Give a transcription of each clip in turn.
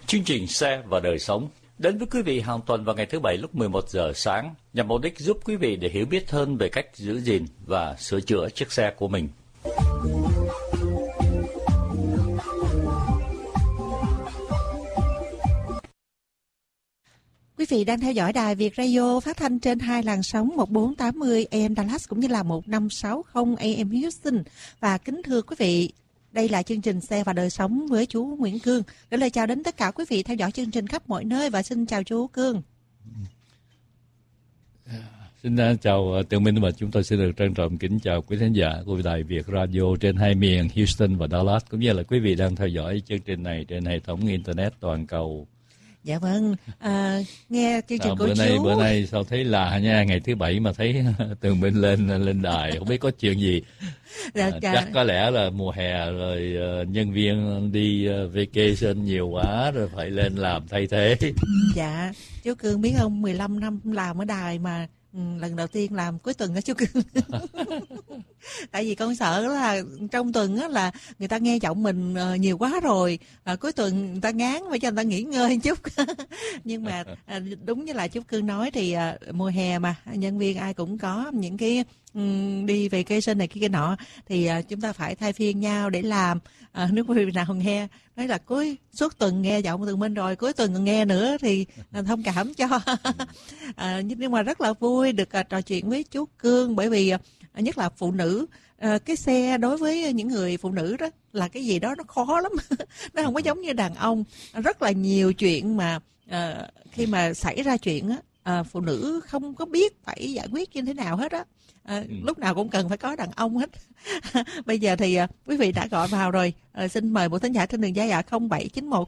Chương trình Xe và Đời Sống đến với quý vị hàng tuần vào ngày thứ Bảy lúc 11 giờ sáng nhằm mục đích giúp quý vị để hiểu biết hơn về cách giữ gìn và sửa chữa chiếc xe của mình. Quý vị đang theo dõi đài Việt Radio phát thanh trên 2 làn sóng 1480 AM Dallas cũng như là 1560 AM Houston. Và kính thưa quý vị, đây là chương trình Xe và Đời Sống với chú Nguyễn Cương. Gửi lời chào đến tất cả quý vị theo dõi chương trình khắp mọi nơi và xin chào chú Cương. Xin chào Tường Minh và chúng tôi xin được trân trọng kính chào quý khán giả của đài Việt Radio trên hai miền Houston và Dallas, cũng như là quý vị đang theo dõi chương trình này trên hệ thống internet toàn cầu. Dạ vâng, nghe chương trình của chú. Bữa nay sao thấy lạ nha, ngày thứ Bảy mà thấy Tường Minh lên đài, không biết có chuyện gì. Chắc có lẽ là mùa hè rồi, nhân viên đi vacation nhiều quá rồi phải lên làm thay thế. Dạ, chú Cương biết không, 15 năm làm ở đài mà lần đầu tiên làm cuối tuần đó chú Cương. Tại vì con sợ là trong tuần á là người ta nghe giọng mình nhiều quá rồi, cuối tuần người ta ngán phải cho người ta nghỉ ngơi chút. Nhưng mà đúng như là chú Cương nói thì mùa hè mà nhân viên ai cũng có những cái đi vacation này kia nọ thì chúng ta phải thay phiên nhau để làm. Nếu quý vị nào nghe nói là suốt tuần nghe giọng Tường Minh rồi cuối tuần còn nghe nữa thì thông cảm cho. Nhưng mà rất là vui được trò chuyện với chú Cương, bởi vì nhất là phụ nữ, cái xe đối với những người phụ nữ đó là cái gì đó nó khó lắm. Nó không có giống như đàn ông. Rất là nhiều chuyện mà khi mà xảy ra chuyện á, phụ nữ không có biết phải giải quyết như thế nào hết á. Lúc nào cũng cần phải có đàn ông hết. Bây giờ thì quý vị đã gọi vào rồi, xin mời một thính giả trên đường dây 0791.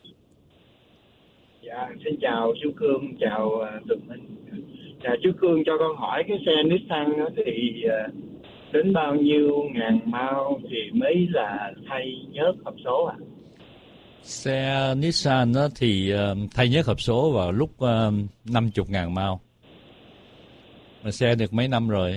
Dạ, xin chào chú Cương, chào Tường Minh. Chú Cương, cho con hỏi cái xe Nissan đó thì đến bao nhiêu ngàn mile thì mới là thay nhớt hộp số ạ? Xe Nissan đó thì thay nhớt hộp số vào lúc 50.000 mile. Mà xe được mấy năm rồi?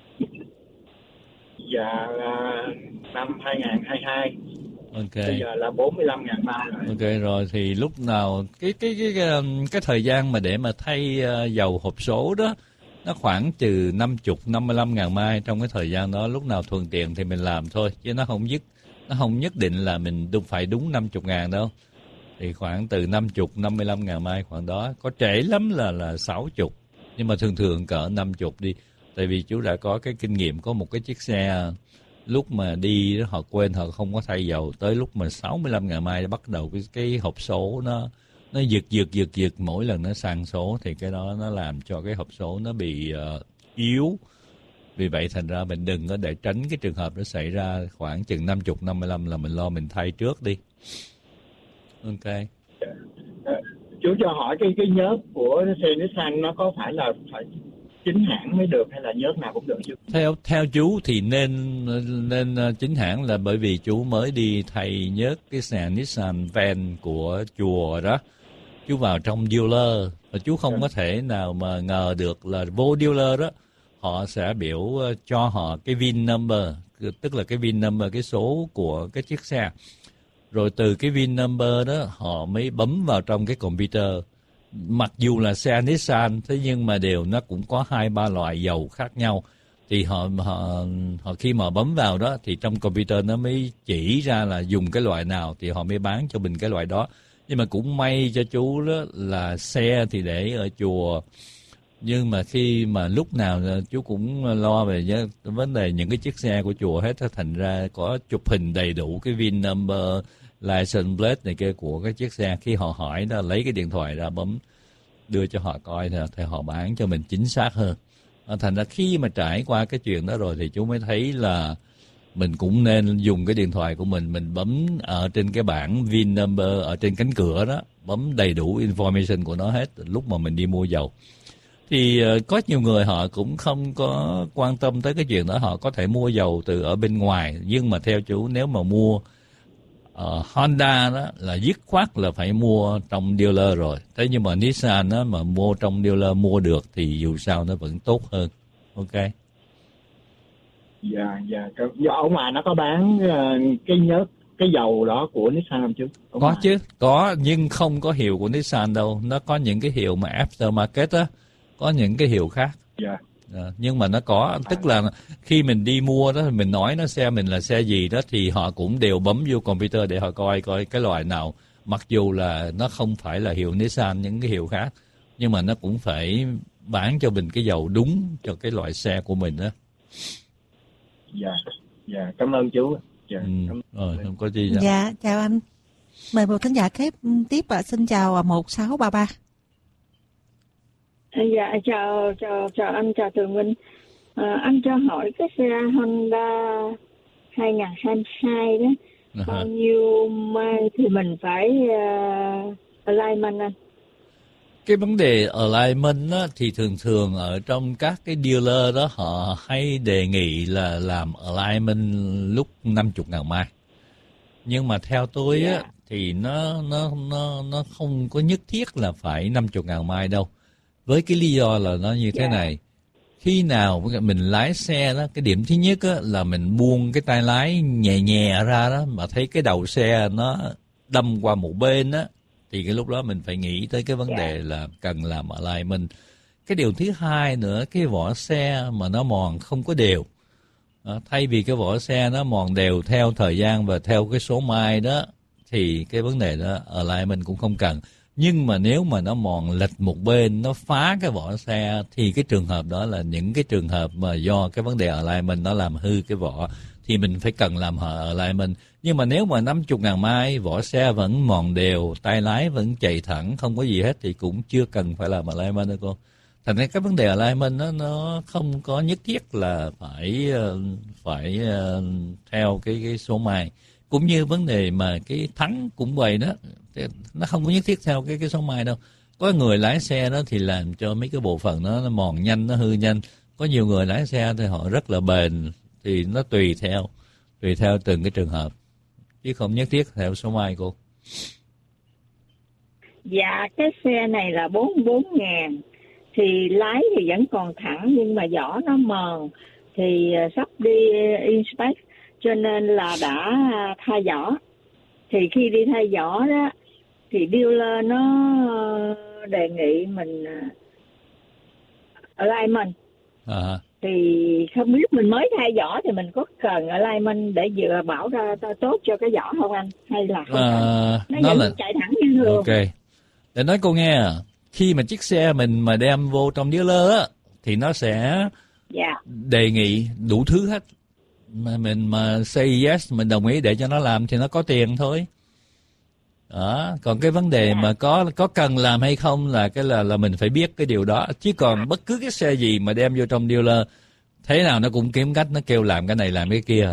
Dạ là năm 2022. Ok. Bây giờ là 45.000 mile rồi. Ok rồi, thì lúc nào cái thời gian mà để mà thay dầu hộp số đó nó khoảng từ 55.000 mile. Trong cái thời gian đó lúc nào thuận tiện thì mình làm thôi, chứ nó không nhất định là mình phải đúng 50.000 đâu. Thì khoảng từ 55.000 mile khoảng đó, có trễ lắm là 60, nhưng mà thường cỡ 50 đi. Tại vì chú đã có cái kinh nghiệm, có một cái chiếc xe lúc mà đi họ quên, họ không có thay dầu, tới lúc mà 65.000 mile bắt đầu cái hộp số nó giật mỗi lần nó sang số, thì cái đó nó làm cho cái hộp số nó bị yếu. Vì vậy thành ra mình đừng có để tránh cái trường hợp nó xảy ra khoảng chừng 50-55 là mình lo mình thay trước đi. Ok. Chú cho hỏi cái nhớt của xe Nissan nó có phải là chính hãng mới được hay là nhớt nào cũng được chứ? Theo chú thì nên chính hãng, là bởi vì chú mới đi thay nhớt cái xe Nissan van của chùa đó. Chú vào trong dealer và chú không có thể nào mà ngờ được là vô dealer đó họ sẽ biểu cho họ cái VIN number, tức là cái VIN number, cái số của cái chiếc xe. Rồi từ cái VIN number đó họ mới bấm vào trong cái computer. Mặc dù là xe Nissan, thế nhưng mà nó cũng có 2-3 loại dầu khác nhau. Thì họ khi mà bấm vào đó thì trong computer nó mới chỉ ra là dùng cái loại nào thì họ mới bán cho mình cái loại đó. Nhưng mà cũng may cho chú đó là xe thì để ở chùa. Nhưng mà khi mà lúc nào chú cũng lo về vấn đề những cái chiếc xe của chùa hết, thành ra có chụp hình đầy đủ cái VIN number, license plate này kia của cái chiếc xe. Khi họ hỏi đó, lấy cái điện thoại ra bấm đưa cho họ coi thì họ bán cho mình chính xác hơn. Thành ra khi mà trải qua cái chuyện đó rồi thì chú mới thấy là mình cũng nên dùng cái điện thoại của mình bấm ở trên cái bảng VIN number ở trên cánh cửa đó, bấm đầy đủ information của nó hết lúc mà mình đi mua dầu. Thì có nhiều người họ cũng không có quan tâm tới cái chuyện đó, họ có thể mua dầu từ ở bên ngoài. Nhưng mà theo chú, nếu mà mua Honda đó là dứt khoát là phải mua trong dealer rồi. Thế nhưng mà Nissan đó mà mua trong dealer mua được thì dù sao nó vẫn tốt hơn. Ok. Dạ. Ở ngoài nó có bán cái nhớt cái dầu đó của Nissan không chú? Có chứ, có, nhưng không có hiệu của Nissan đâu. Nó có những cái hiệu mà aftermarket á, có những cái hiệu khác. Dạ. Nhưng mà nó có, tức là khi mình đi mua đó, mình nói nó xe mình là xe gì đó, thì họ cũng đều bấm vô computer để họ coi cái loại nào. Mặc dù là nó không phải là hiệu Nissan, những cái hiệu khác, nhưng mà nó cũng phải bán cho mình cái dầu đúng cho cái loại xe của mình đó. Dạ, cảm ơn chú. Dạ, không có gì đâu. Dạ, chào anh. Mời một thính giả kế tiếp ạ. Xin chào 1633. Dạ, chào anh, chào Tường Minh. Anh cho hỏi cái xe Honda 2022 đó, bao nhiêu mai thì mình phải alignment anh? Cái vấn đề alignment á, thì thường ở trong các cái dealer đó họ hay đề nghị là làm alignment lúc 50.000 mai. Nhưng mà theo tôi á, thì nó không có nhất thiết là phải 50.000 mai đâu. Với cái lý do là nó như thế này. Khi nào mình lái xe đó, cái điểm thứ nhất á, là mình buông cái tay lái nhẹ ra đó, mà thấy cái đầu xe nó đâm qua một bên á, thì cái lúc đó mình phải nghĩ tới cái vấn đề là cần làm alignment. Cái điều thứ hai nữa, cái vỏ xe mà nó mòn không có đều. Thay vì cái vỏ xe nó mòn đều theo thời gian và theo cái số mai đó, thì cái vấn đề đó alignment cũng không cần. Nhưng mà nếu mà nó mòn lệch một bên, nó phá cái vỏ xe, thì cái trường hợp đó là những cái trường hợp mà do cái vấn đề alignment nó làm hư cái vỏ, thì mình phải cần làm alignment. Nhưng mà nếu mà 50.000 mai, vỏ xe vẫn mòn đều, tay lái vẫn chạy thẳng, không có gì hết, thì cũng chưa cần phải làm alignment đâu cô. Thành ra cái vấn đề alignment nó không có nhất thiết là phải theo cái số mai. Cũng như vấn đề mà cái thắng cũng vậy đó, nó không có nhất thiết theo cái số mai đâu. Có người lái xe đó thì làm cho mấy cái bộ phận nó mòn nhanh, nó hư nhanh. Có nhiều người lái xe thì họ rất là bền, thì nó tùy theo từng cái trường hợp, chứ không nhất thiết theo số mai cô. Dạ, cái xe này là 44.000, thì lái thì vẫn còn thẳng, nhưng mà vỏ nó mòn, thì sắp đi inspect, cho nên là đã thay vỏ. Thì khi đi thay vỏ đó, thì dealer nó đề nghị mình alignment. Thì không biết mình mới thay vỏ thì mình có cần alignment để vừa bảo ra tốt cho cái vỏ không anh? Hay là không cần? Nó vẫn chạy thẳng như thường. Ok. Để nói cô nghe, khi mà chiếc xe mình mà đem vô trong dealer á, thì nó sẽ đề nghị đủ thứ hết. Mà mình mà say yes, mình đồng ý để cho nó làm thì nó có tiền thôi. Đó, còn cái vấn đề mà có cần làm hay không là mình phải biết cái điều đó. Chứ còn bất cứ cái xe gì mà đem vô trong dealer, thế nào nó cũng kiếm cách nó kêu làm cái này làm cái kia.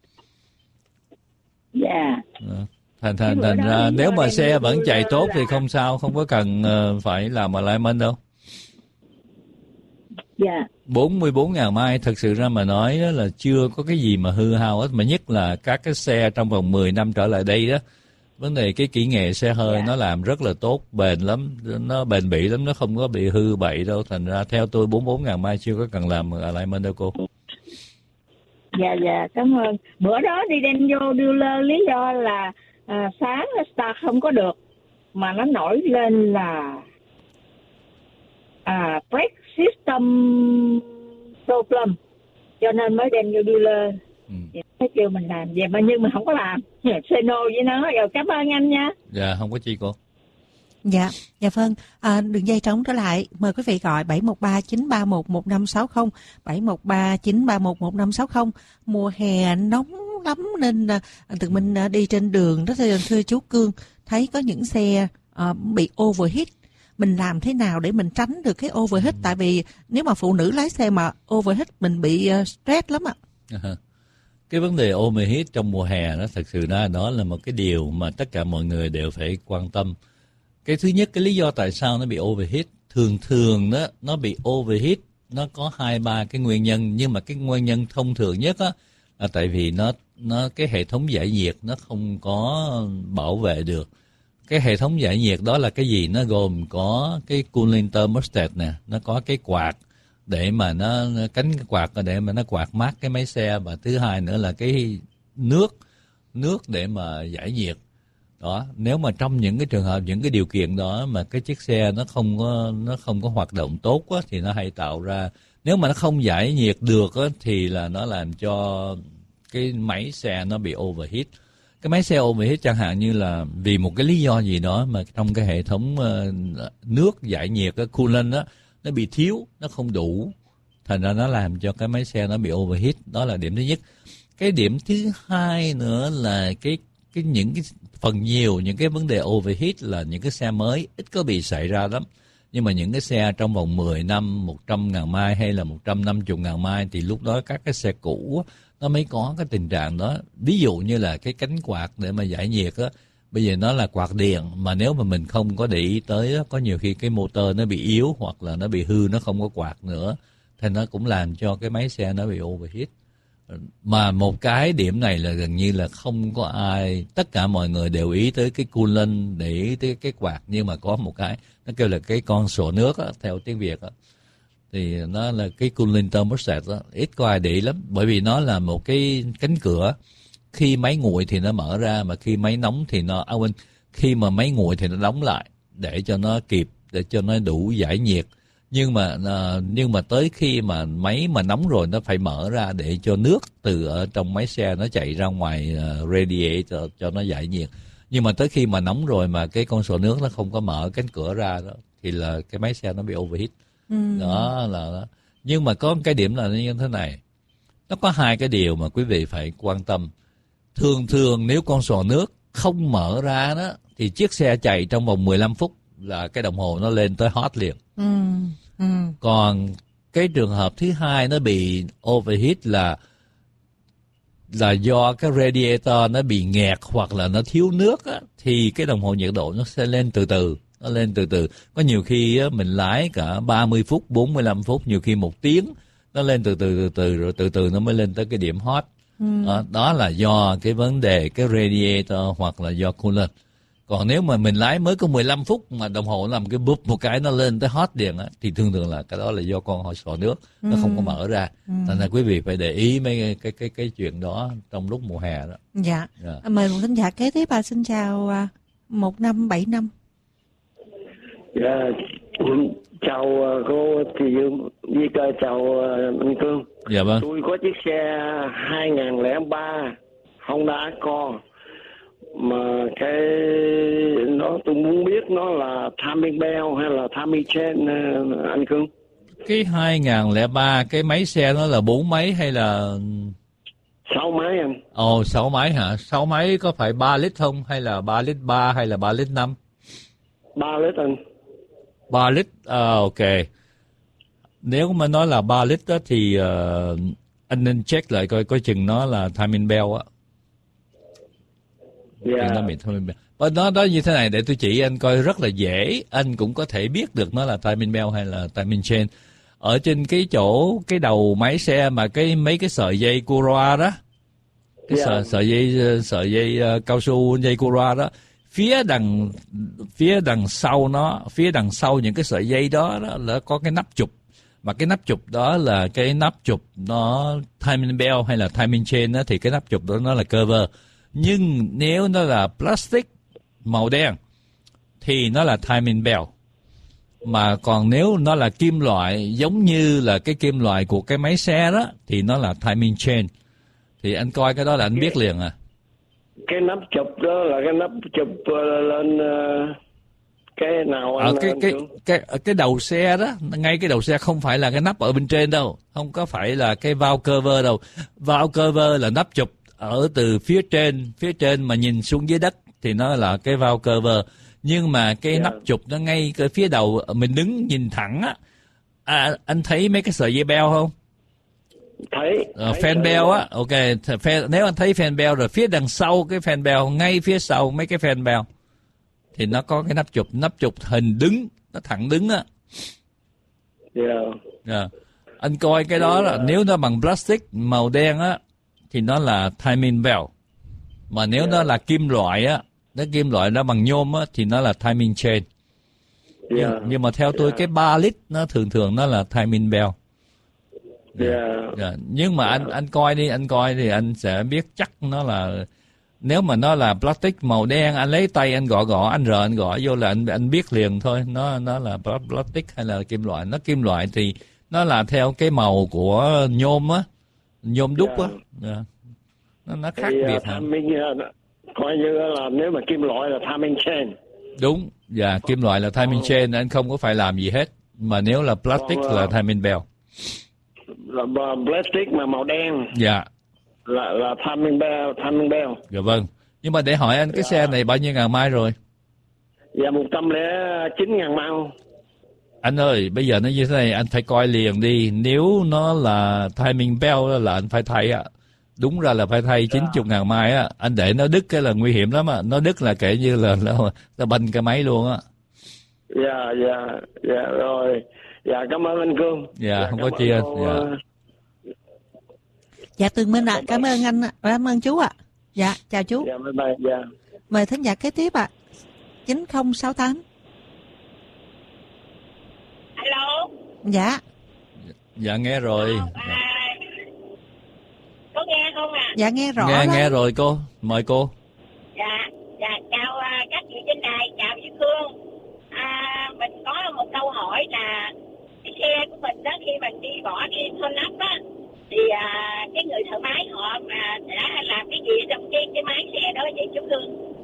Thành ra nếu mà xe vẫn chạy tốt thì không sao, không có cần phải làm alignment đâu. 44.000 mai thực sự ra mà nói đó là chưa có cái gì mà hư hao hết, mà nhất là các cái xe trong vòng 10 năm trở lại đây đó. Vấn đề cái kỹ nghệ xe hơi nó làm rất là tốt, bền lắm, nó bền bỉ lắm, nó không có bị hư bậy đâu. Thành ra theo tôi 44.000 mai chưa có cần làm alignment đâu cô. Dạ, cảm ơn. Bữa đó đi đem vô dealer, lý do là sáng start không có được, mà nó nổi lên là brake system problem, cho nên mới đem vô dealer. Nó kêu mình làm vậy mà nhưng mà không có làm, say no với nó. Rồi cảm ơn anh nha. Dạ, không có chi cô. Dạ vâng. Đường dây trống trở lại, mời quý vị gọi 713-931-1560, 713-931-1560. Mùa hè nóng lắm nên Tường Minh đi trên đường đó, thưa chú Cương, thấy có những xe bị overheat. Mình làm thế nào để mình tránh được cái overheat? Tại vì nếu mà phụ nữ lái xe mà overheat mình bị stress lắm ạ. Cái vấn đề overheat trong mùa hè đó thực sự đó là một cái điều mà tất cả mọi người đều phải quan tâm. Cái thứ nhất, cái lý do tại sao nó bị overheat, thường đó nó bị overheat nó có 2-3 cái nguyên nhân, nhưng mà cái nguyên nhân thông thường nhất á là tại vì nó cái hệ thống giải nhiệt nó không có bảo vệ được. Cái hệ thống giải nhiệt đó là cái gì? Nó gồm có cái cooling thermostat nè, nó có cái quạt để mà nó cánh cái quạt để mà nó quạt mát cái máy xe, và thứ hai nữa là cái nước nước để mà giải nhiệt. Đó, nếu mà trong những cái trường hợp, những cái điều kiện đó mà cái chiếc xe nó không có hoạt động tốt á, thì nó hay tạo ra, nếu mà nó không giải nhiệt được á, thì là nó làm cho cái máy xe nó bị overheat. Cái máy xe overheat chẳng hạn như là vì một cái lý do gì đó mà trong cái hệ thống nước giải nhiệt, cái coolant á, nó bị thiếu, nó không đủ, thành ra nó làm cho cái máy xe nó bị overheat. Đó là điểm thứ nhất. Cái điểm thứ hai nữa là những cái phần nhiều những cái vấn đề overheat là những cái xe mới ít có bị xảy ra lắm. Nhưng mà những cái xe trong vòng 10 năm, 100.000 mai hay là 150.000 mai thì lúc đó các cái xe cũ nó mới có cái tình trạng đó. Ví dụ như là cái cánh quạt để mà giải nhiệt á, bây giờ nó là quạt điện, mà nếu mà mình không có để ý tới á, có nhiều khi cái motor nó bị yếu hoặc là nó bị hư, nó không có quạt nữa, thì nó cũng làm cho cái máy xe nó bị overheat. Mà một cái điểm này là gần như là không có ai, tất cả mọi người đều ý tới cái coolant, để ý tới cái quạt, nhưng mà có một cái nó kêu là cái con sổ nước á, theo tiếng Việt á, thì nó là cái cooling thermostat á, ít có ai để ý lắm, bởi vì nó là một cái cánh cửa, khi máy nguội thì nó mở ra, mà khi máy nóng thì khi mà máy nguội thì nó đóng lại để cho nó kịp, để cho nó đủ giải nhiệt. Nhưng mà tới khi mà máy mà nóng rồi nó phải mở ra để cho nước từ ở trong máy xe nó chạy ra ngoài radiator cho nó giải nhiệt. Nhưng mà tới khi mà nóng rồi mà cái con sổ nước nó không có mở cánh cửa ra đó, thì là cái máy xe nó bị overheat. Đó là. Nhưng mà có một cái điểm là như thế này, nó có hai cái điều mà quý vị phải quan tâm. Thường nếu con sổ nước không mở ra đó thì chiếc xe chạy trong vòng 15 phút là cái đồng hồ nó lên tới hot liền. Còn cái trường hợp thứ hai nó bị overheat là do cái radiator nó bị nghẹt hoặc là nó thiếu nước á, thì cái đồng hồ nhiệt độ nó sẽ lên từ từ. Nó lên từ từ. Có nhiều khi á, mình lái cả 30 phút, 45 phút, nhiều khi 1 tiếng, nó lên từ từ rồi từ từ nó mới lên tới cái điểm hot. Đó là do cái vấn đề cái radiator hoặc là do coolant. Còn nếu mà mình lái mới có 15 phút mà đồng hồ làm cái búp một cái nó lên tới hot điện á, thì thường là cái đó là do con sổ nước nó không có mở ra. Thành ra quý vị phải để ý mấy cái chuyện đó trong lúc mùa hè đó. Dạ. Mời một thính giả kế tiếp. Xin chào 1575. Dạ, chào cô Thị Dương, với chào anh Cương. Dạ vâng. Tôi có chiếc xe 2003 Honda Accord, mà cái nó tôi muốn biết nó là timing bell hay là timing chain anh Cương. Cái 2003 cái máy xe nó là 4 máy hay là 6 máy anh? 6 máy hả? 6 máy có phải 3 lít không, hay là 3 lít 3 hay là 3 lít 5? 3 lít anh. 3 lít, ok. Nếu mà nói là 3 lít đó thì anh nên check lại coi có chừng nó là timing bell á. Nó bị timing bell. Và nó như thế này, để tôi chỉ anh coi rất là dễ, anh cũng có thể biết được nó là timing bell hay là timing chain. Ở trên cái chỗ cái đầu máy xe mà mấy cái sợi dây Cura đó, cái sợi dây cao su, dây Cura đó, phía đằng sau nó, phía đằng sau những cái sợi dây đó là có cái nắp chụp, mà cái nắp chụp đó là cái nắp chụp nó timing bell hay là timing chain đó, thì cái nắp chụp đó nó là cover. Nhưng nếu nó là plastic màu đen thì nó là timing bell. Mà còn nếu nó là kim loại giống như là cái kim loại của cái máy xe đó thì nó là timing chain. Thì anh coi cái đó là anh biết liền à. Cái nắp chụp đó là cái nắp chụp lên cái nào anh? Cái đầu xe đó, ngay cái đầu xe không phải là cái nắp ở bên trên đâu, không có phải là cái valve cover đâu. Valve cover là nắp chụp ở từ phía trên mà nhìn xuống dưới đất thì nó là cái valve cover. Nhưng mà cái nắp chụp nó ngay cái phía đầu, mình đứng nhìn thẳng á. Anh thấy mấy cái sợi dây beo không? Thấy fan bell á, ok. Nếu anh thấy fan bell rồi, phía đằng sau cái fan bell, ngay phía sau mấy cái fan bell thì nó có cái nắp chụp hình đứng, nó thẳng đứng á. Anh coi cái đó là nếu nó bằng plastic màu đen á thì nó là timing bell. Mà nếu nó là kim loại á, nó bằng nhôm á thì nó là timing chain. Nhưng mà theo tôi cái 3 lít nó thường nó là timing bell. Nhưng mà anh coi đi thì anh sẽ biết chắc nó Nếu mà nó là plastic màu đen, anh lấy tay anh gõ anh rờ anh gõ vô là anh biết liền thôi, nó là plastic hay là kim loại. Nó kim loại thì nó là theo cái màu của nhôm á, nhôm đúc á. Nó khác biệt hả? Coi như là nếu mà kim loại là timing chain. Đúng, kim loại là timing chain, anh không có phải làm gì hết. Mà nếu là plastic là timing belt. Là plastic mà màu đen. Dạ. Là timing belt. Dạ vâng. Nhưng mà để hỏi anh, cái xe này bao nhiêu ngàn mai rồi? Dạ 109.000 mile. Anh ơi, bây giờ nó như thế này, anh phải coi liền đi. Nếu nó là timing belt là anh phải thay ạ. Đúng ra là phải thay 90.000 mai á. Anh để nó đứt cái là nguy hiểm lắm á. Nó đứt là kể như là nó banh cái máy luôn á. Dạ rồi. Dạ cảm ơn anh Cương. Dạ không có chi anh. Dạ Tường Minh ạ, cảm ơn anh, cảm ơn chú ạ. Dạ chào chú. Dạ bye bye. Dạ. Mời thính giả kế tiếp ạ. 9068. Alo. Dạ. Dạ nghe rồi. Có nghe không ạ? Dạ nghe rõ lắm. Nghe rồi cô, mời cô. Dạ chào các chị trên đài, chào chị Phương. Mình có một câu hỏi là cái xe của mình đó, khi mình đi bỏ đi thôn ấp á, thì cái người thợ máy họ mà đã làm cái gì trong cái máy xe đó vậy chú Cương?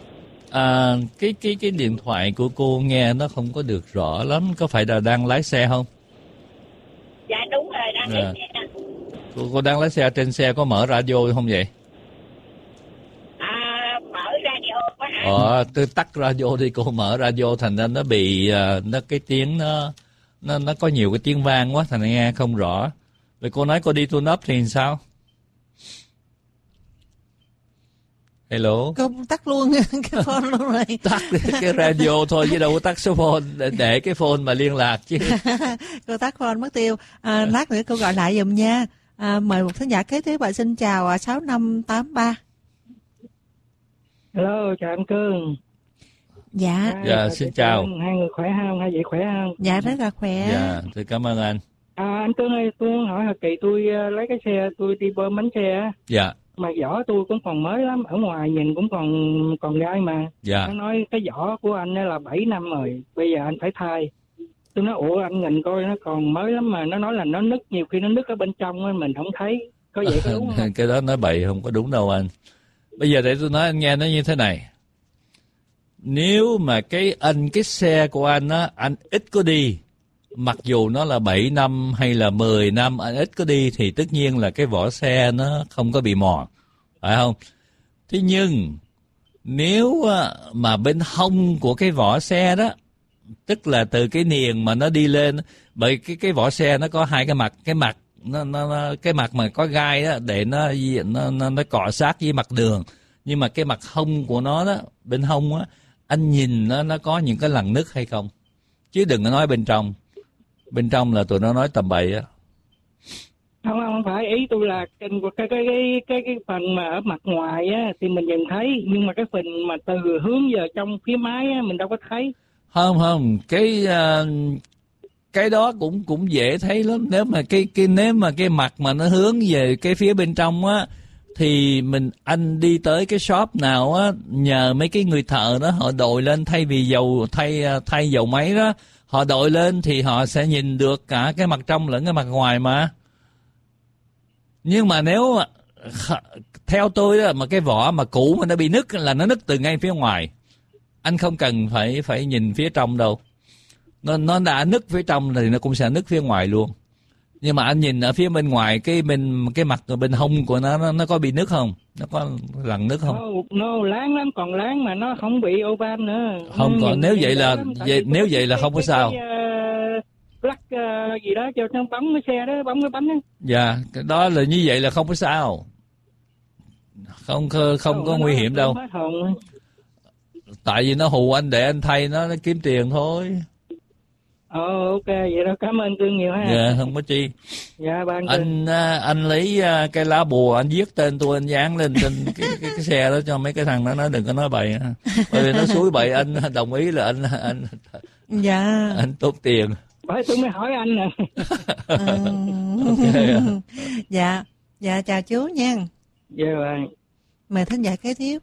Cái điện thoại của cô nghe nó không có được rõ lắm, có phải là đang lái xe không? Dạ đúng rồi, đang lái xe. Cô đang lái xe, trên xe có mở radio không vậy? Mở radio quá hả? Tôi tắt radio đi cô, mở radio thành ra nó bị nó cái tiếng nó có nhiều cái tiếng vang quá thành ra nghe không rõ. Vậy cô nói cô đi tune up thì sao? Hello. Cô tắt luôn cái phone luôn rồi. Tắt cái radio thôi chứ đâu có tắt số phone, để cái phone mà liên lạc chứ. Cô tắt phone mất tiêu. Lát nữa cô gọi lại giùm nha. Mời một thính giả kế tiếp, bà xin chào 6583. Hello, chào anh Cương. Dạ. Xin chào. Hai người khỏe không? Hai vị khỏe không? Dạ rất là khỏe. Dạ, tôi cảm ơn anh. Anh Cương ơi, tôi muốn hỏi hồi kỳ tôi lấy cái xe, tôi đi bơm bánh xe á. Dạ. Mà vỏ tôi cũng còn mới lắm, ở ngoài nhìn cũng còn gai mà. Dạ. Nó nói cái vỏ của anh là 7 năm rồi, bây giờ anh phải thay. Tôi nói ủa anh nhìn coi nó còn mới lắm mà nó nói là nó nứt, nhiều khi nó nứt ở bên trong mình không thấy. Có vậy có đúng không? Cái đó nói bậy không có đúng đâu anh. Bây giờ để tôi nói anh nghe nó như thế này. Nếu mà cái xe của anh á, anh ít có đi, mặc dù nó là 7 năm hay là 10 năm anh ít có đi thì tất nhiên là cái vỏ xe nó không có bị mòn, phải không? Thế nhưng nếu mà bên hông của cái vỏ xe đó, tức là từ cái niền mà nó đi lên, bởi cái vỏ xe nó có hai cái mặt, cái mặt mà có gai đó để nó cọ sát với mặt đường, nhưng mà cái mặt hông của nó đó, bên hông á, anh nhìn nó có những cái lằn nứt hay không, chứ đừng có nói bên trong. Bên trong là tụi nó nói tầm bậy á. Không phải, ý tôi là cái phần mà ở mặt ngoài á thì mình nhìn thấy, nhưng mà cái phần mà từ hướng về trong phía máy á mình đâu có thấy. Không, cái đó cũng dễ thấy lắm. Nếu mà nếu mà cái mặt mà nó hướng về cái phía bên trong á, thì anh đi tới cái shop nào á, nhờ mấy cái người thợ đó họ đội lên, thay vì thay dầu máy đó, họ đội lên thì họ sẽ nhìn được cả cái mặt trong lẫn cái mặt ngoài mà. Nhưng mà nếu theo tôi đó, mà cái vỏ mà cũ mà nó bị nứt là nó nứt từ ngay phía ngoài, anh không cần phải nhìn phía trong đâu. Nó đã nứt phía trong thì nó cũng sẽ nứt phía ngoài luôn. Nhưng mà anh nhìn ở phía bên ngoài, cái mặt bên hông của nó có bị nứt không? Nó có lằn nứt không? Nó láng lắm, còn láng mà nó không bị ovan nữa. Không còn, nếu vậy là không có sao. Plug gì đó cho nó bấm cái xe đó, bấm cái bánh đó. Dạ, đó là như vậy là không có sao. Không có nguy hiểm đâu. Tại vì nó hù anh để anh thay nó kiếm tiền thôi. Ok, vậy đó, cảm ơn Cương nhiều ha. Dạ, không có chi. Dạ, ba anh lấy cái lá bùa, anh viết tên tôi, anh dán lên trên cái xe đó cho mấy cái thằng đó nó đừng có nói bậy. Bởi vì nó xúi bậy, anh đồng ý là anh dạ, anh tốt tiền. Bởi tôi mới hỏi anh nè. Okay. Dạ, chào chú nha. Dạ, Mời thính giả kế tiếp.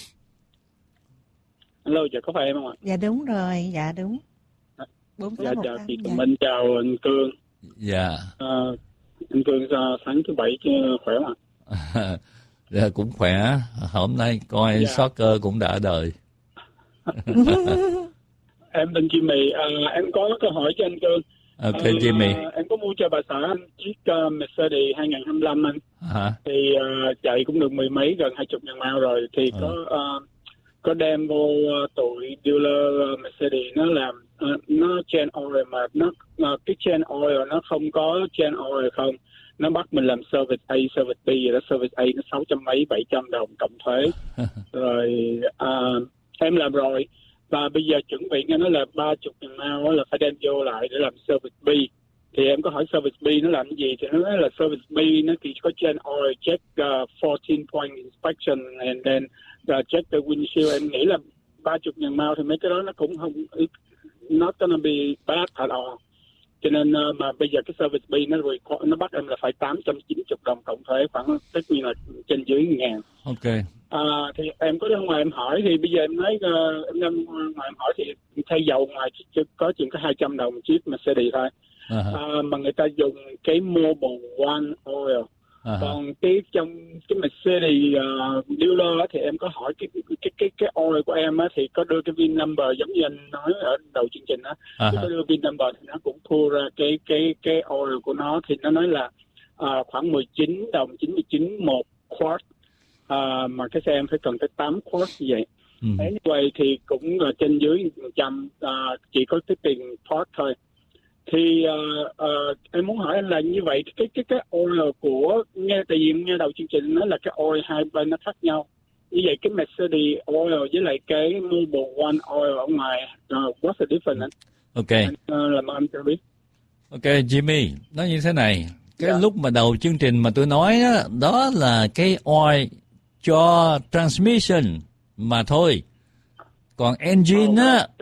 Hello, dạ có phải em không ạ? Dạ đúng rồi, dạ đúng. 468. Chào chị Tùng Minh, chào anh Cương. Dạ. Anh Cương sáng thứ Bảy khỏe không ạ? Dạ, cũng khỏe. Hôm nay coi soccer cũng đã đời. Em tên Jimmy, em có câu hỏi cho anh Cương. Ok, Jimmy. Em có mua cho bà xã anh chiếc Mercedes 2025 anh. Thì chạy cũng được mười mấy, gần 20.000 mile rồi. Thì có đem vô tụi dealer Mercedes nó làm nó change oil mà nó cái change oil nó không có change oil không, nó bắt mình làm service A, service B rồi đó. Service A nó 600 mấy 700 đồng cộng thuế. Rồi em làm rồi và bây giờ chuẩn bị nghe nói là 30.000 mile là phải đem vô lại để làm service B. Thì em có hỏi service B nó làm cái gì, thì nó nói là service B nó chỉ có change oil, check 14 point inspection and then check the windshield. Em nghĩ là 30.000 mile thì mấy cái đó nó cũng không, not gonna be bad at all. Cho nên mà bây giờ cái service B nó bắt em là phải 890 đồng cộng thuế, khoảng tất nhiên là trên dưới 1.000. Ok. Thì em có ra ngoài em hỏi, thì bây giờ em nói em ra ngoài em hỏi thì thay dầu ngoài chỉ có chừng có 200 đồng chiếc Mercedes thôi. Mà người ta dùng cái Mobil One Oil. Còn cái trong cái Mercedes dealer thì em có hỏi cái oil của em á, thì có đưa cái VIN number giống như anh nói ở đầu chương trình á. Có đưa VIN number thì nó cũng pull ra cái oil của nó, thì nó nói là khoảng 19 đồng 99 một quart, mà cái xe em phải cần tới 8 quart như vậy. Anyway thì cũng là trên dưới 100, chỉ có cái tiền part thôi. Thì em muốn hỏi anh là như vậy cái oil của tại vì nghe đầu chương trình nói là cái oil hai bên nó khác nhau. Như vậy cái Mercedes oil với lại cái Mobil One oil ở ngoài, what's the difference anh? Ok. Làm anh cho biết. Ok, Jimmy, nói như thế này. Cái lúc mà đầu chương trình mà tôi nói đó là cái oil cho transmission mà thôi. Còn engine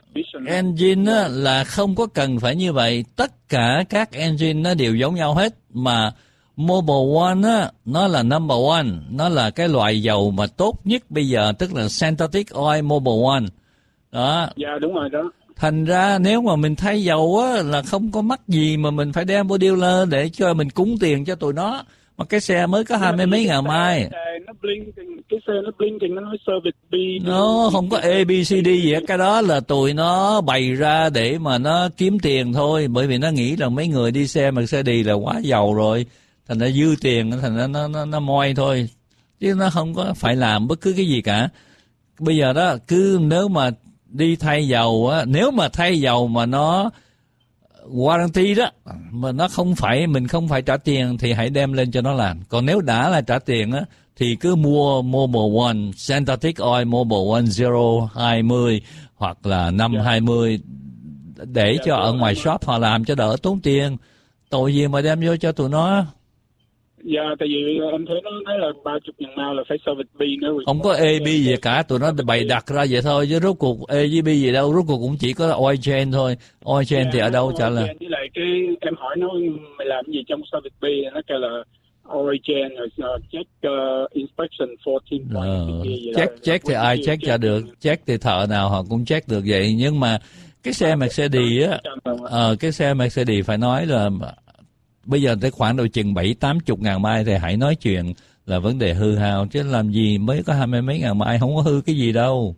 là không có cần phải như vậy. Tất cả các engine nó đều giống nhau hết. Mà Mobil One nó là number one. Nó là cái loại dầu mà tốt nhất bây giờ, tức là synthetic oil Mobil One. Đó. Dạ đúng rồi đó. Thành ra nếu mà mình thay dầu là không có mắc gì mà mình phải đem vô dealer để cho mình cúng tiền cho tụi nó. Mà cái xe mới có 20 mấy ngàn mai. Cái xe nó blinking, nó nói service B. Nó không có A, B, C, D gì hết. Cái đó là tụi nó bày ra để mà nó kiếm tiền thôi. Bởi vì nó nghĩ là mấy người đi xe Mercedes là quá giàu rồi. Thành ra dư tiền, thành ra nó moi thôi. Chứ nó không có phải làm bất cứ cái gì cả. Bây giờ đó, cứ nếu mà đi thay dầu nếu mà thay dầu mà nó warranty đó, mà nó không phải, mình không phải trả tiền thì hãy đem lên cho nó làm. Còn nếu đã là trả tiền thì cứ mua Mobil One, synthetic oil Mobil One 020 hoặc là 520 để cho ở ngoài shop họ làm cho đỡ tốn tiền. Tội gì mà đem vô cho tụi nó. Dạ, tại vì em thấy nó nói là 30.000 mile là phải service B nữa. Không có A, B gì cả, tụi nó bày đặt ra vậy thôi, chứ rốt cuộc A với B gì đâu, rốt cuộc cũng chỉ có oil change thôi. Oil change thì ở đâu chả là. Với lại cái em hỏi nó mày làm gì trong service B, nó kêu là oil change rồi check inspection 14 point. Check thì ai check cho được, check thì thợ nào họ cũng check được vậy. Nhưng mà cái xe Mercedes cái xe Mercedes phải nói là bây giờ tới khoảng độ chừng 7-80 ngàn mai thì hãy nói chuyện là vấn đề hư hao, chứ làm gì mới có 20 mấy ngàn mai, không có hư cái gì đâu.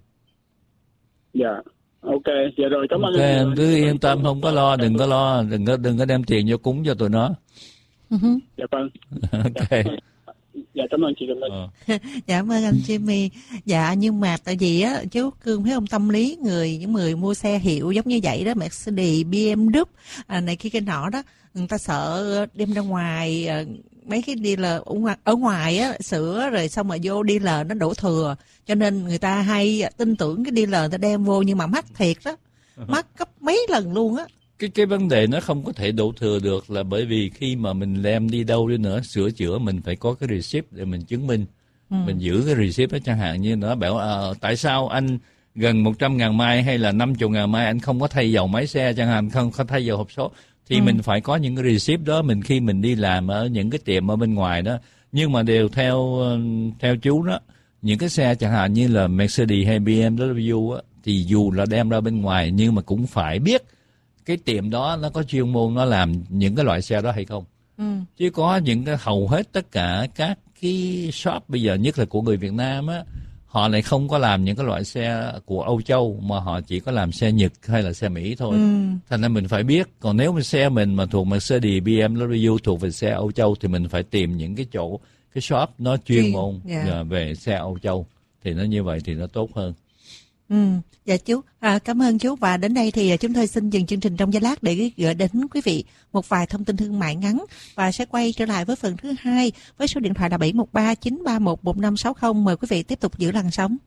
Dạ, ok, dạ rồi, cảm ơn anh. Cứ yên tâm, không có lo, đừng có lo, đừng có đem tiền vô cúng cho tụi nó. Dạ vâng. Ok. Dạ cảm ơn chị Kim Linh. Dạ cảm ơn anh Jimmy. Dạ nhưng mà tại vì chú Cương thấy ông tâm lý những người mua xe hiệu giống như vậy đó, Mercedes, BMW này kia nọ đó, người ta sợ đem ra ngoài mấy cái dealer ở ngoài sửa rồi xong rồi vô dealer nó đổ thừa, cho nên người ta hay tin tưởng cái dealer người ta đem vô, nhưng mà mắc thiệt đó, mắc gấp mấy lần luôn á. Cái vấn đề nó không có thể đổ thừa được là bởi vì khi mà mình đem đi đâu đi nữa sửa chữa mình phải có cái receipt để mình chứng minh. Mình giữ cái receipt đó, chẳng hạn như nó bảo tại sao anh gần 100.000 mai hay là 50.000 mai anh không có thay dầu máy xe chẳng hạn, không có thay dầu hộp số, thì mình phải có những cái receipt đó khi mình đi làm ở những cái tiệm ở bên ngoài đó. Nhưng mà đều theo chú đó, những cái xe chẳng hạn như là Mercedes hay BMW á, thì dù là đem ra bên ngoài nhưng mà cũng phải biết cái tiệm đó nó có chuyên môn nó làm những cái loại xe đó hay không. Chứ có những cái hầu hết tất cả các cái shop bây giờ, nhất là của người Việt Nam á, họ lại không có làm những cái loại xe của Âu Châu mà họ chỉ có làm xe Nhật hay là xe Mỹ thôi. Thành ra mình phải biết. Còn nếu mà xe mình mà thuộc Mercedes, BMW thuộc về xe Âu Châu thì mình phải tìm những cái chỗ, cái shop nó chuyên môn về xe Âu Châu, thì nó như vậy thì nó tốt hơn. Dạ chú, cảm ơn chú. Và đến đây thì chúng tôi xin dừng chương trình trong giây lát để gửi đến quý vị một vài thông tin thương mại ngắn và sẽ quay trở lại với phần thứ hai với số điện thoại là 713-931-1560. Mời quý vị tiếp tục giữ làn sóng.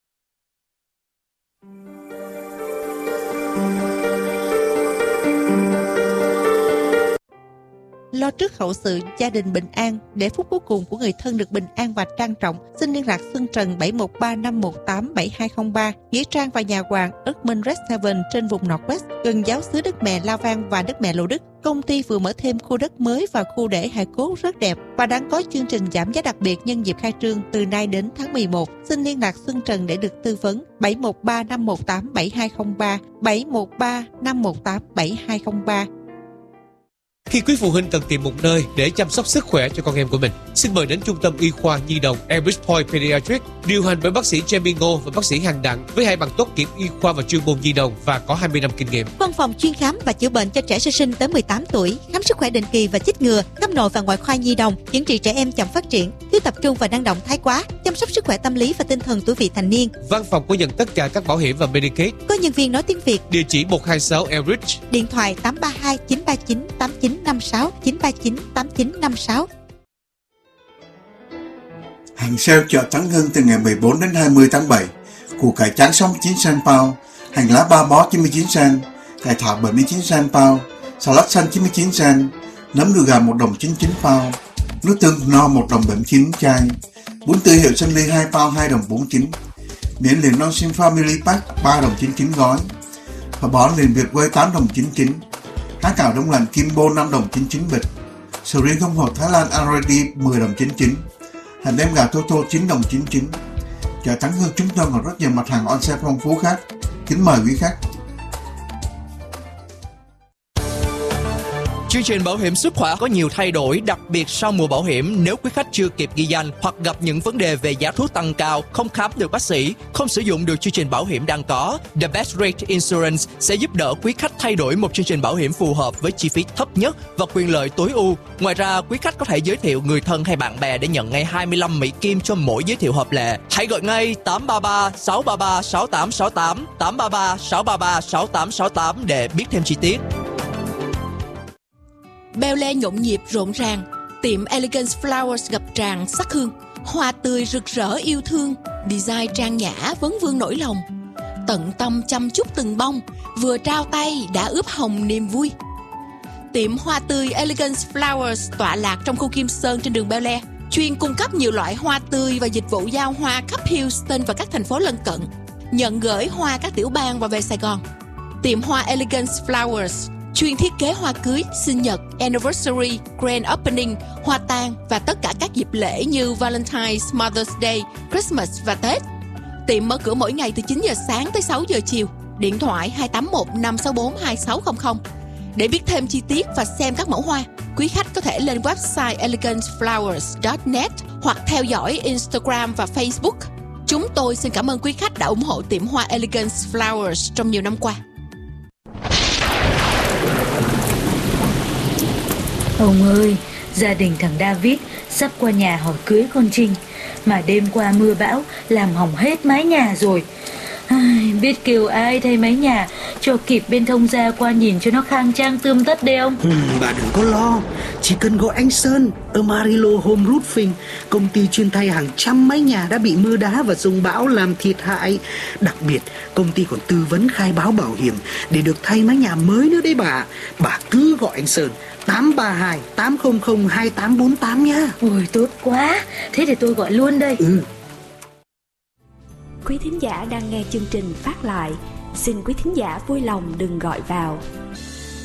Lo trước hậu sự gia đình bình an, để phút cuối cùng của người thân được bình an và trang trọng, xin liên lạc Xuân Trần 713-518-7203, nghĩa trang và nhà hoàng Erdman Red 7 trên vùng Northwest, gần giáo xứ Đức Mẹ La Vang và Đức Mẹ Lộ Đức. Công ty vừa mở thêm khu đất mới và khu để hài cốt rất đẹp và đang có chương trình giảm giá đặc biệt nhân dịp khai trương từ nay đến tháng 11. Xin liên lạc Xuân Trần để được tư vấn. 713-518-7203, 713-518-7203. Khi quý phụ huynh cần tìm một nơi để chăm sóc sức khỏe cho con em của mình, xin mời đến Trung tâm Y khoa Nhi đồng Elbridge Point Pediatrics, điều hành bởi bác sĩ Jamie Ngô và bác sĩ Hằng Đặng, với 2 bằng tốt nghiệp y khoa và chuyên môn nhi đồng và có 20 năm kinh nghiệm. Văn phòng chuyên khám và chữa bệnh cho trẻ sơ sinh tới 18 tuổi, khám sức khỏe định kỳ và chích ngừa, khám nội và ngoại khoa nhi đồng, chữa trị trẻ em chậm phát triển, thiếu tập trung và năng động thái quá, chăm sóc sức khỏe tâm lý và tinh thần tuổi vị thành niên. Văn phòng có nhận tất cả các bảo hiểm và Medicaid. Có nhân viên nói tiếng Việt. Địa chỉ 126 Elbridge. Điện thoại 832-939-8956, 939-8956. Hàng sale chợ Thắng Hưng từ ngày 14 đến 20 tháng 7. Củ cải trắng sống 9 cent pound, hành lá ba bó 99 cent, cải thảo 79 cent pound, xà lách xanh 99 cent, nấm đùi gà 1 đồng 99 pound, nước tương no 1 đồng 79 chai, bún tươi hiệu Sunny 2 pound 2 đồng 49, miến liền non sim family pack 3 đồng 99 gói, và bón liền Việt quay 8 đồng 99, há cảo đông lạnh Kimbo 5 đồng 99 bịch, sầu riêng không hột Thái Lan R&D 10 đồng 99, hành đem gà Toto 9 đồng 99. Chợ Thắng Hưng chúng tôi còn rất nhiều mặt hàng on sale phong phú khác. Kính mời quý khách. Chương trình bảo hiểm sức khỏe có nhiều thay đổi, đặc biệt sau mùa bảo hiểm. Nếu quý khách chưa kịp ghi danh hoặc gặp những vấn đề về giá thuốc tăng cao, không khám được bác sĩ, không sử dụng được chương trình bảo hiểm đang có, The Best Rate Insurance sẽ giúp đỡ quý khách thay đổi một chương trình bảo hiểm phù hợp với chi phí thấp nhất và quyền lợi tối ưu. Ngoài ra, quý khách có thể giới thiệu người thân hay bạn bè để nhận ngay 25 Mỹ Kim cho mỗi giới thiệu hợp lệ. Hãy gọi ngay 833-633-6868, 833-633-6868 để biết thêm chi tiết. Beo le nhộn nhịp rộn ràng, tiệm Elegance Flowers ngập tràn sắc hương, hoa tươi rực rỡ yêu thương, design trang nhã vấn vương nỗi lòng, tận tâm chăm chút từng bông, vừa trao tay đã ướp hồng niềm vui. Tiệm hoa tươi Elegance Flowers tọa lạc trong khu Kim Sơn trên đường Beo Le, chuyên cung cấp nhiều loại hoa tươi và dịch vụ giao hoa khắp Houston và các thành phố lân cận, nhận gửi hoa các tiểu bang và về Sài Gòn. Tiệm hoa Elegance Flowers chuyên thiết kế hoa cưới, sinh nhật, anniversary, grand opening, hoa tang và tất cả các dịp lễ như Valentine's, Mother's Day, Christmas và Tết. Tiệm mở cửa mỗi ngày từ 9 giờ sáng tới 6 giờ chiều. Điện thoại 281-564-2600. Để biết thêm chi tiết và xem các mẫu hoa, quý khách có thể lên website eleganceflowers.net hoặc theo dõi Instagram và Facebook. Chúng tôi xin cảm ơn quý khách đã ủng hộ tiệm hoa Elegance Flowers trong nhiều năm qua. Ông ơi, gia đình thằng David sắp qua nhà hỏi cưới con Trinh, mà đêm qua mưa bão làm hỏng hết mái nhà rồi. Biết kêu ai thay mái nhà cho kịp bên thông gia qua nhìn cho nó khang trang tươm tất đây ông. Bà đừng có lo, chỉ cần gọi anh Sơn ở Marilo Home Roofing, công ty chuyên thay hàng trăm mái nhà đã bị mưa đá và dông bão làm thiệt hại. Đặc biệt công ty còn tư vấn khai báo bảo hiểm để được thay mái nhà mới nữa đấy bà. Bà cứ gọi anh Sơn 832-800-2848 nhá. Ôi tốt quá, thế để tôi gọi luôn đây. Quý thính giả đang nghe chương trình phát lại, xin quý thính giả vui lòng đừng gọi vào.